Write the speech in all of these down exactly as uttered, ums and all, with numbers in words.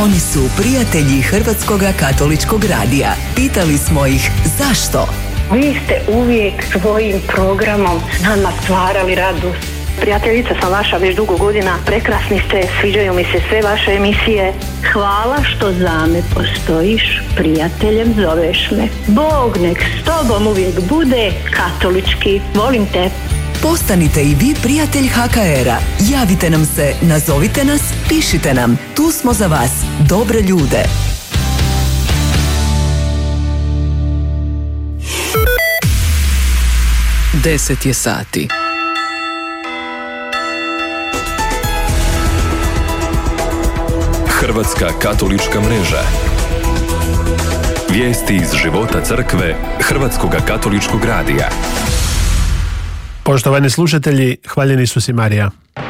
Oni su prijatelji Hrvatskoga katoličkog radija. Pitali smo ih zašto? Vi ste uvijek svojim programom nama stvarali radost. Prijateljica sam vaša već dugo godina, prekrasni ste, sviđaju mi se sve vaše emisije. Hvala što za me postojiš, prijateljem zoveš me. Bog nek s tobom uvijek bude katolički, volim te. Postanite i vi prijatelj ha ka era. Javite nam se, nazovite nas, pišite nam. Tu smo za vas, dobre ljude. Deset je sati. Hrvatska katolička mreža. Vijesti iz života crkve Hrvatskoga katoličkog radija. Poštovani slušatelji, hvaljeni su si Marija.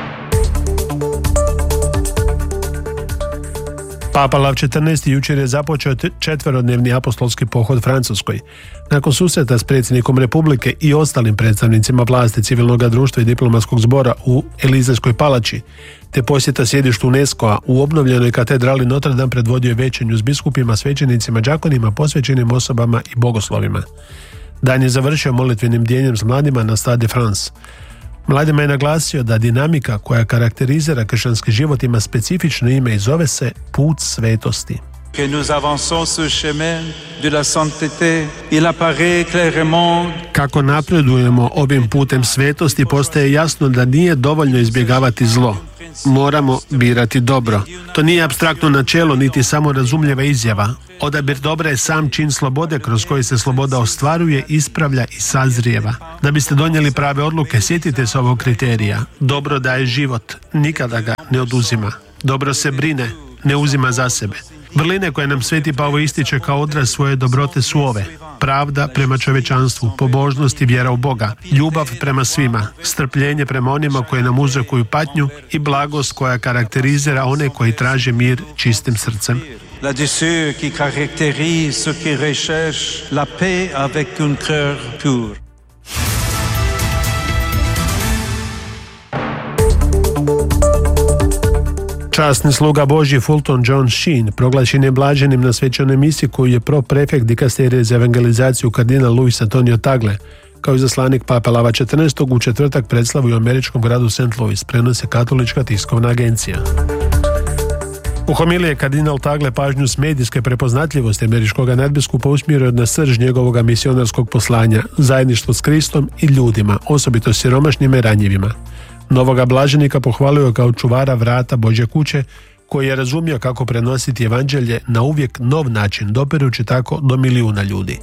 Papa Lav četrnaesti jučer je započeo četverodnevni apostolski pohod Francuskoj. Nakon susreta s predsjednikom Republike i ostalim predstavnicima vlasti, civilnog društva i diplomatskog zbora u Elizejskoj palači, te posjeta sjedištu UNESCO-a u obnovljenoj katedrali Notre Dame, predvodio je večernju s biskupima, svećenicima, đakonima, posvećenim osobama i bogoslovima. Dan je završio molitvenim bdjenjem s mladima na Stade de France. Mladima je naglasio da dinamika koja karakterizira kršćanski život ima specifično ime i zove se put svetosti. Que nous avançons ce chemin de la sainteté, il apparaît clairement. Kako napredujemo ovim putem svetosti, postaje jasno da nije dovoljno izbjegavati zlo. Moramo birati dobro. To nije apstraktno načelo, niti samo razumljiva izjava. Odabir dobra je sam čin slobode kroz koji se sloboda ostvaruje, ispravlja i sazrijeva. Da biste donijeli prave odluke, sjetite se ovog kriterija. Dobro daje život, nikada ga ne oduzima. Dobro se brine, ne uzima za sebe. Vrline koje nam Sveti Pavao ističe kao odraz svoje dobrote su ove: pravda prema čovječanstvu, pobožnost i vjera u Boga, ljubav prema svima, strpljenje prema onima koji nam uzrokuju patnju i blagost koja karakterizira one koji traže mir čistim srcem. La douceur qui caractérise ceux qui recherchent la paix avec un cœur pur. Časni sluga Božji Fulton John Sheen proglašen je blaženim na svečanoj misiji koju je pro-prefekt dikasterije za evangelizaciju kardinal Luis Antonio Tagle, kao izaslanik Pape Lava četrnaestog u četvrtak predstavio u američkom gradu Saint Louis, prenosi Katolička tiskovna agencija. U homiliji je kardinal Tagle pažnju s medijske prepoznatljivosti američkog nadbiskupa usmjerio na srž njegovog misionarskog poslanja, zajedništvo s Kristom i ljudima, osobito siromašnjima i ranjivima. Novoga blaženika pohvalio je kao čuvara vrata Božje kuće, koji je razumio kako prenositi evanđelje na uvijek nov način, dopirući tako do milijuna ljudi.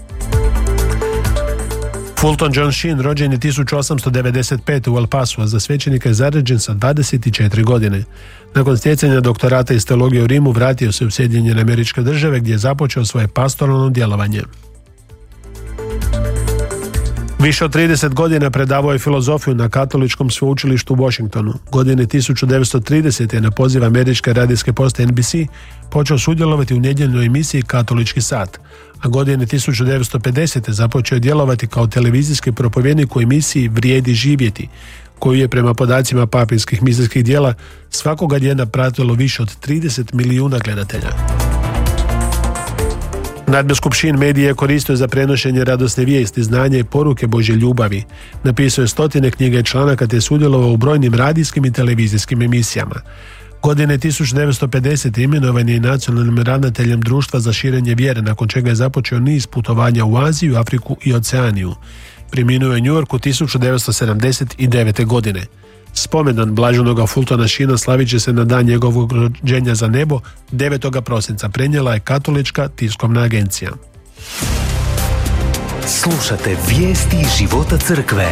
Fulton John Sheen rođen je tisuću osamsto devedeset pete u El Pasu, a za svećenika je zaređen sa dvadeset četiri godine. Nakon stjecanja doktorata iz teologije u Rimu vratio se u Sjedinjene Američke Države, gdje je započeo svoje pastoralno djelovanje. Više od trideset godina predavao je filozofiju na Katoličkom sveučilištu u Washingtonu. Godine tisuću devetsto tridesete je na poziv američke radijske postaje N B C počeo sudjelovati u nedjeljnoj emisiji Katolički sat, a godine tisuću devetsto pedesete započeo je djelovati kao televizijski propovjednik u emisiji Vrijedi živjeti, koju je prema podacima papinskih misijskih dijela svakoga dana pratilo više od trideset milijuna gledatelja. Nadbiskup Sheen medije je koristio za prenošenje radosne vijesti, znanja i poruke Božje ljubavi. Napisao je stotine knjiga i članaka te sudjelovao u brojnim radijskim i televizijskim emisijama. Godine tisuću devetsto pedesete imenovan je i nacionalnim ravnateljem Društva za širenje vjere, nakon čega je započeo niz putovanja u Aziju, Afriku i Oceaniju. Preminuo je u New Yorku tisuću devetsto sedamdeset devete. godine. Spomendan blaženoga Fultona Sheena slavit će se na dan njegovog rođenja za nebo devetog prosinca, prenijela je Katolička tiskovna agencija. Slušate vijesti iz života crkve.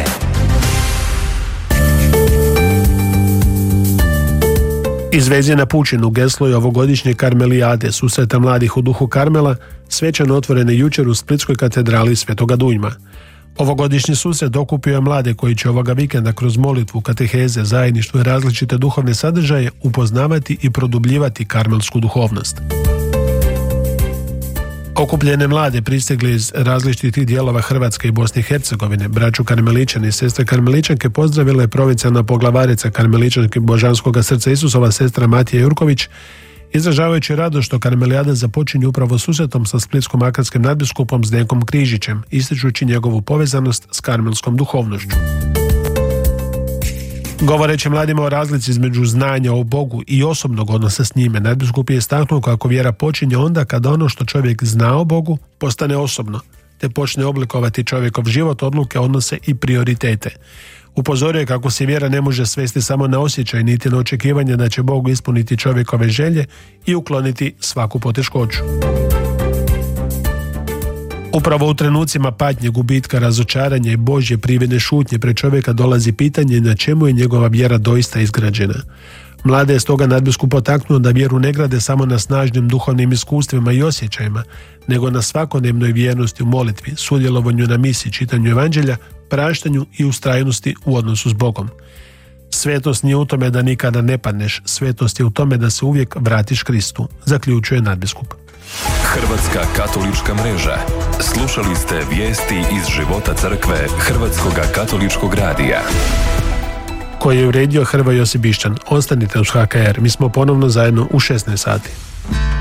Iz veze na pučinu geslo je ovogodišnje Karmelijade, susreta mladih u duhu Karmela, svečano otvorene jučer u Splitskoj katedrali Svetoga Dujma. Ovogodišnji susret okupio je mlade koji će ovoga vikenda kroz molitvu, kateheze, zajedništvo i različite duhovne sadržaje upoznavati i produbljivati karmelsku duhovnost. Okupljene mlade pristigli iz različitih dijelova Hrvatske i Bosne i Hercegovine. Braću Karmeličani i sestre Karmeličanke pozdravila je provincijalna poglavarica Karmeličanke Božanskoga srca Isusova sestra Matija Jurković Izražavajući radost što karmelijada započinje upravo susretom sa splitsko-makarskim nadbiskupom Zdenkom Križićem, ističući njegovu povezanost s karmelskom duhovnošću. Govoreći mladima o razlici između znanja o Bogu i osobnog odnosa s njime, nadbiskup je istaknuo kako vjera počinje onda kada ono što čovjek zna o Bogu postane osobno, te počne oblikovati čovjekov život, odluke, odnose i prioritete. Upozorio je kako se vjera ne može svesti samo na osjećaj niti na očekivanje da će Bog ispuniti čovjekove želje i ukloniti svaku poteškoću. Upravo u trenucima patnje, gubitka, razočaranja i Božje prividne šutnje pred čovjeka dolazi pitanje na čemu je njegova vjera doista izgrađena. Mlade je stoga nadbiskup potaknuo da vjeru ne grade samo na snažnim duhovnim iskustvima i osjećajima, nego na svakodnevnoj vjernosti u molitvi, sudjelovanju na misi, čitanju evanđelja, praštanju i ustrajnosti u odnosu s Bogom. Svetost nije u tome da nikada ne padneš, svetost je u tome da se uvijek vratiš Kristu, zaključuje nadbiskup. Hrvatska katolička mreža. Slušali ste vijesti iz života crkve Hrvatskog katoličkog radija. Koji je uredio Hrvoje Josip Bišćan. Ostanite uz H K R, mi smo ponovno zajedno u šesnaest sati.